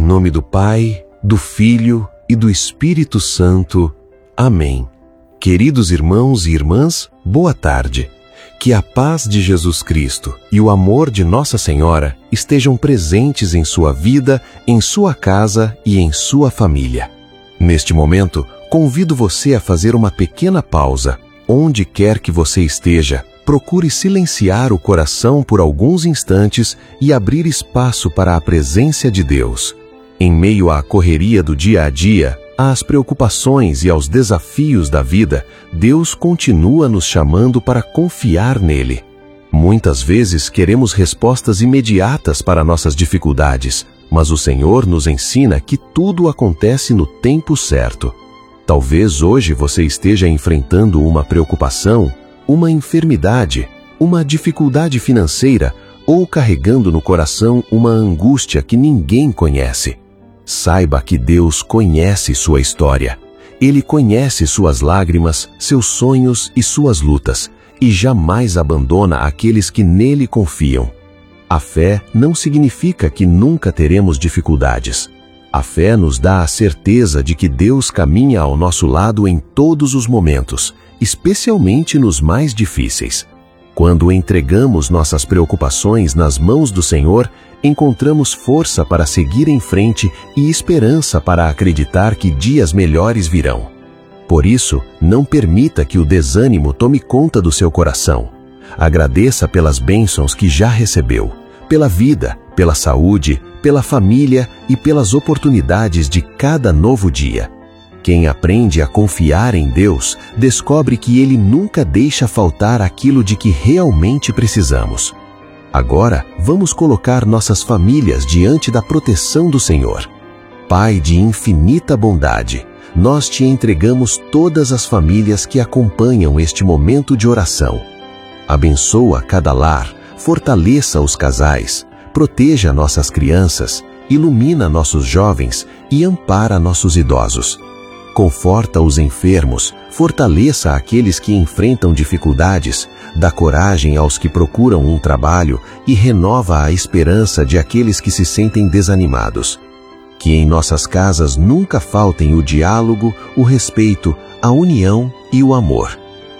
nome do Pai, do Filho e do Espírito Santo. Amém. Queridos irmãos e irmãs, boa tarde. Que a paz de Jesus Cristo e o amor de Nossa Senhora estejam presentes em sua vida, em sua casa e em sua família. Neste momento, convido você a fazer uma pequena pausa. Onde quer que você esteja, procure silenciar o coração por alguns instantes e abrir espaço para a presença de Deus. Em meio à correria do dia a dia, às preocupações e aos desafios da vida, Deus continua nos chamando para confiar nele. Muitas vezes queremos respostas imediatas para nossas dificuldades, mas o Senhor nos ensina que tudo acontece no tempo certo. Talvez hoje você esteja enfrentando uma preocupação, uma enfermidade, uma dificuldade financeira ou carregando no coração uma angústia que ninguém conhece. Saiba que Deus conhece sua história. Ele conhece suas lágrimas, seus sonhos e suas lutas, e jamais abandona aqueles que nele confiam. A fé não significa que nunca teremos dificuldades. A fé nos dá a certeza de que Deus caminha ao nosso lado em todos os momentos, especialmente nos mais difíceis. Quando entregamos nossas preocupações nas mãos do Senhor, encontramos força para seguir em frente e esperança para acreditar que dias melhores virão. Por isso, não permita que o desânimo tome conta do seu coração. Agradeça pelas bênçãos que já recebeu, pela vida, pela saúde, pela família e pelas oportunidades de cada novo dia. Quem aprende a confiar em Deus, descobre que Ele nunca deixa faltar aquilo de que realmente precisamos. Agora, vamos colocar nossas famílias diante da proteção do Senhor. Pai de infinita bondade, nós te entregamos todas as famílias que acompanham este momento de oração. Abençoa cada lar, fortaleça os casais, proteja nossas crianças, ilumina nossos jovens e ampara nossos idosos. Conforta os enfermos, fortaleça aqueles que enfrentam dificuldades, dá coragem aos que procuram um trabalho e renova a esperança de aqueles que se sentem desanimados. Que em nossas casas nunca faltem o diálogo, o respeito, a união e o amor.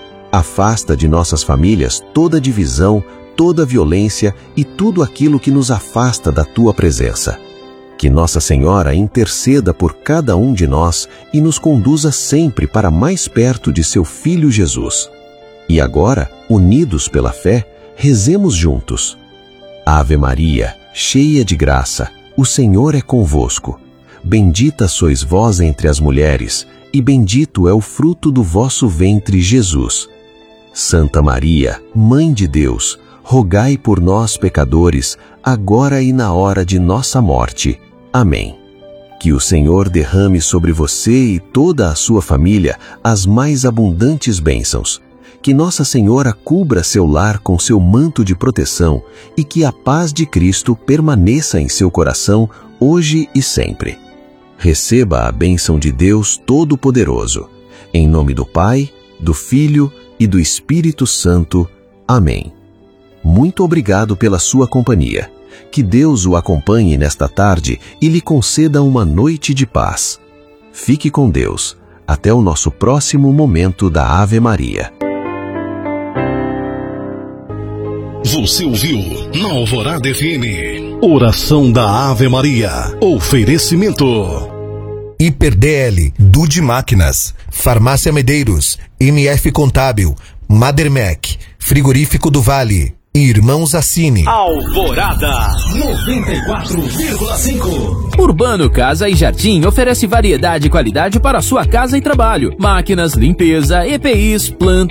Afasta de nossas famílias toda divisão, toda violência e tudo aquilo que nos afasta da tua presença. Que Nossa Senhora interceda por cada um de nós e nos conduza sempre para mais perto de seu Filho Jesus. E agora, unidos pela fé, rezemos juntos. Ave Maria, cheia de graça, o Senhor é convosco. Bendita sois vós entre as mulheres, e bendito é o fruto do vosso ventre, Jesus. Santa Maria, Mãe de Deus, rogai por nós, pecadores, agora e na hora de nossa morte. Amém. Que o Senhor derrame sobre você e toda a sua família as mais abundantes bênçãos. Que Nossa Senhora cubra seu lar com seu manto de proteção e que a paz de Cristo permaneça em seu coração hoje e sempre. Receba a bênção de Deus Todo-Poderoso. Em nome do Pai, do Filho e do Espírito Santo. Amém. Muito obrigado pela sua companhia. Que Deus o acompanhe nesta tarde e lhe conceda uma noite de paz. Fique com Deus. Até o nosso próximo momento da Ave Maria. Você ouviu na Alvorada FM, Oração da Ave Maria. Oferecimento HiperDL, Dude Máquinas, Farmácia Medeiros, MF Contábil, Madermec, Frigorífico do Vale, Irmãos Assini. Alvorada 94,5. Urbano Casa e Jardim oferece variedade e qualidade para a sua casa e trabalho. Máquinas, limpeza, EPIs, plantas.